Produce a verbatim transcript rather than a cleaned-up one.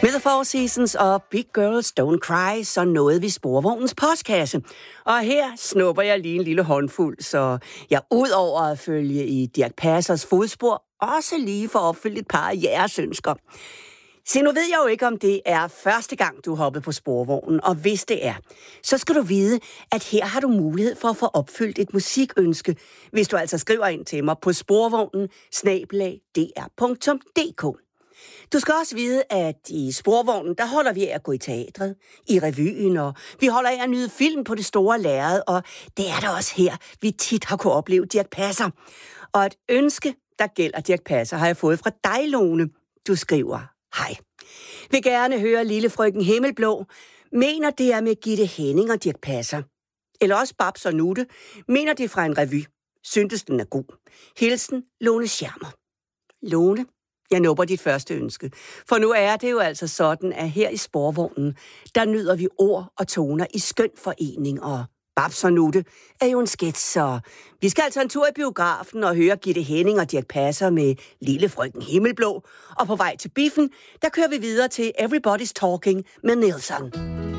Med The Four Seasons og Big Girls Don't Cry, så nåede vi sporvognens postkasse. Og her snupper jeg lige en lille håndfuld, så jeg ud over at følge i Dirch Passers fodspor, også lige får opfyldt et par af jeres ønsker. Se, nu ved jeg jo ikke, om det er første gang, du hoppede på sporvognen, og hvis det er, så skal du vide, at her har du mulighed for at få opfyldt et musikønske, hvis du altså skriver ind til mig på sporvognen snabel-a d r punktum d k. Du skal også vide, at i sporvognen, der holder vi af at gå i teatret, i revyen, og vi holder af at nyde film på det store lærred, og det er der også her, vi tit har kunnet opleve Dirch Passer. Og et ønske, der gælder Dirch Passer, har jeg fået fra dig, Lone. Du skriver, hej. Vil gerne høre Lille Frøken Himmelblå. Mener det er med Gitte Henning og Dirch Passer. Eller også Babs og Nutte. Mener det fra en revy. Syntes den er god. Hilsen, Lone Schermer. Lone, jeg nupper dit første ønske. For nu er det jo altså sådan, at her i sporvognen, der nyder vi ord og toner i skøn forening, og Babs og Nutte er jo en sketch, så vi skal altså en tur i biografen og høre Gitte Henning og Dirch Passer med Lille Frøken Himmelblå. Og på vej til biffen, der kører vi videre til Everybody's Talking med Nilsson.